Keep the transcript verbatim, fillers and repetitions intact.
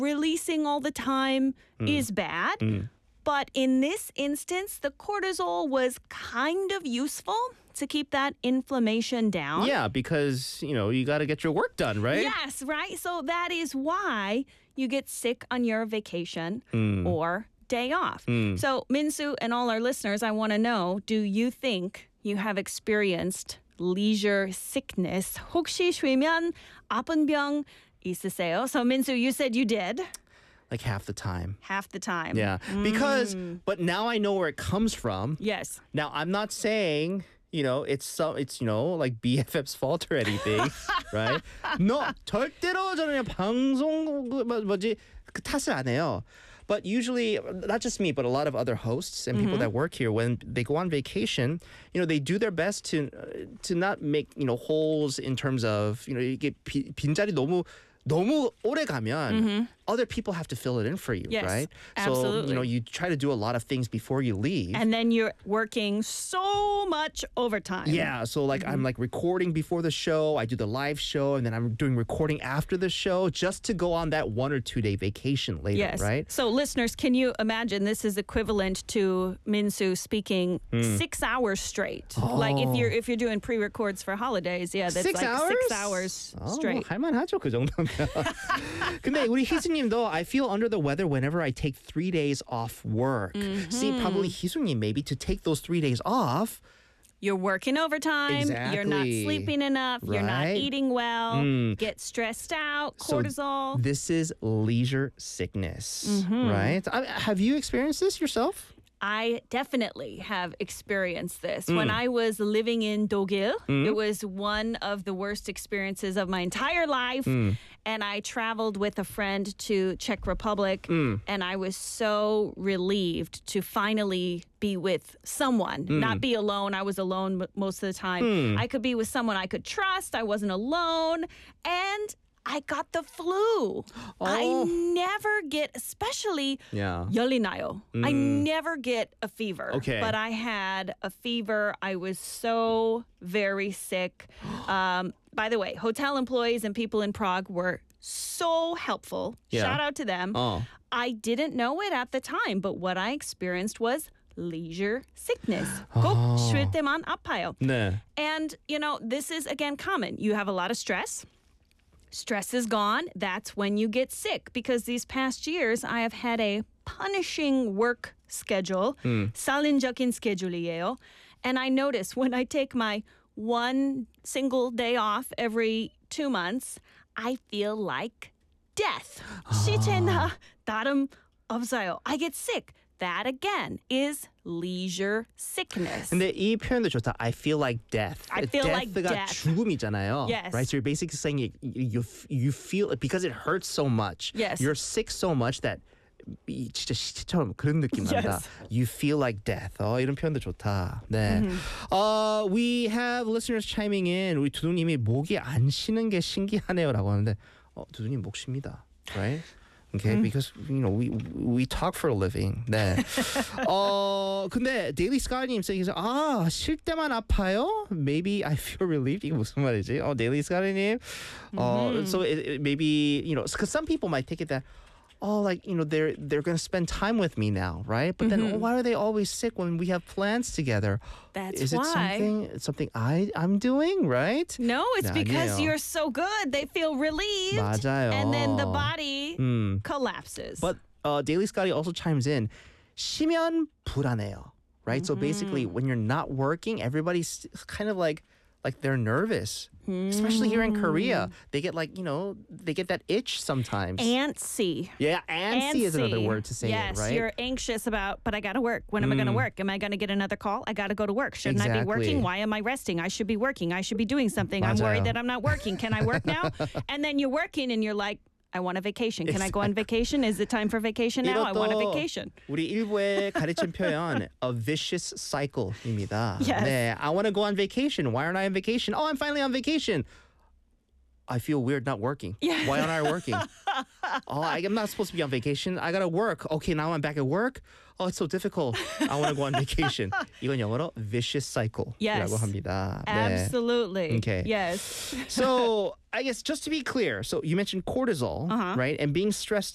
releasing all the time is bad. But in this instance, the cortisol was kind of useful to keep that inflammation down. Yeah, because, you know, you got to get your work done, right? Yes, right? So that is why you get sick on your vacation or day off. So, Minsu and all our listeners, I want to know, do you think you have experienced leisure sickness? 혹시 쉬면 아픈 병 있으세요? So, Minsu, you said you did. Like half the time. Half the time. Yeah. Because, but now I know where it comes from. Yes. Now, I'm not saying, you know, it's so, it's, you know, like B F F's fault or anything, right? No, 절대로 저는 방송, 뭐, 뭐지, 그 탓을 안 해요. But usually, not just me, but a lot of other hosts and people that work here, when they go on vacation, you know, they do their best to uh, to not make, you know, holes in terms of, you know, 이게 비, 빈자리 너무 너무 오래 가면 other people have to fill it in for you, Yes, right? absolutely. So, you know, you try to do a lot of things before you leave. And then you're working so much overtime. Yeah, so like I'm like recording before the show, I do the live show, and then I'm doing recording after the show just to go on that one or two day vacation later, Yes. right? So listeners, can you imagine this is equivalent to Minsu speaking six hours straight? Like if you're if you're doing pre-records for holidays, yeah, that's Six like hours? six hours 어, straight. 할만하죠, 그 정도면. 근데 우리 희수님도 I feel under the weather whenever I take three days off work. See, probably 희수님 maybe to take those three days off. You're working overtime. You're not Exactly. sleeping enough. You're not Right? eating well. Get stressed out. Cortisol. So this is leisure sickness, right? I, have you experienced this yourself? I definitely have experienced this. When I was living in Dokil, it was one of the worst experiences of my entire life. And I traveled with a friend to Czech Republic, and I was so relieved to finally be with someone, not be alone. I was alone m- most of the time. I could be with someone I could trust. I wasn't alone. And I got the flu. I never get, especially Yeah. 열리나요. I never get a fever. Okay. But I had a fever. I was so very sick. Um, by the way, hotel employees and people in Prague were so helpful. Yeah. Shout out to them. Oh. I didn't know it at the time, but what I experienced was leisure sickness. 꼭 쉴 때만 아파요. 네. And, you know, this is, again, common. You have a lot of stress. Stress is gone. That's when you get sick. Because these past years, I have had a punishing work schedule. 살인적인 스케줄이에요. And I notice when I take my one single day off every two months, I feel like death. 시체나 다름 없어요. I get sick. That again is leisure sickness. 근데 이 표현도 좋다. I feel like death. I feel like Death가 death. 죽음이잖아요. Yes. Right? So you're basically saying you, you, you feel it because it hurts so much. Yes. You're sick so much that 이 진짜 시체처럼 그런 느낌 난다. Yes. You feel like death. 어, 이런 표현도 좋다. 네. Uh, we have listeners chiming in. 우리 두두님이 목이 안 쉬는 게 신기하네요라고 하는데 어, 두두님 목 쉽니다. Right? Okay, because you know we we talk for a living. 네. 어 근데 데일리 스카이님 saying 아 쉴 때만 아파요? Maybe I feel relieved. 이게 무슨 말이지? 어 데일리 스카이님. 어 so it, it maybe you know because some people might take it that oh like you know they're they're gonna spend time with me now, right? But then oh, why are they always sick when we have plans together? That's Is it why. something something I I'm doing right? No, it's 네, because 아니에요. you're so good. They feel relieved. 맞아요. And then the body 음. collapses. But uh, Daily Scotty also chimes in. 쉬면 불안해요, right? So basically, when you're not working, everybody's kind of like, like they're nervous. Especially here in Korea, they get like you know they get that itch sometimes. Antsy. yeah, antsy is another Antsy. word to say yes, it, right? you're anxious about, but I got to work. When am I going to work? Am I going to get another call? I got to go to work. Shouldn't I be working? Exactly. Why am I resting? I should be working. I should be doing something. I'm 맞아요. worried that I'm not working. Can I work now? And then you're working and you're like, I want a vacation. Can I go on vacation? Is it time for vacation now? I want a 이것도 vacation. 우리 일부에 가르친 표현 a vicious cycle입니다. Yes. 네, I want to go on vacation. Why aren't I on vacation? Oh, I'm finally on vacation. I feel weird not working. Yeah. Why aren't I working? oh, I, I'm not supposed to be on vacation. I gotta work. Okay, now I'm back at work. Oh, it's so difficult. I want to go on vacation. 이건 영어로 vicious cycle이라고 Yes. 합니다. 네. Absolutely. Okay. Yes. So I guess just to be clear, so you mentioned cortisol, Uh-huh. right? And being stressed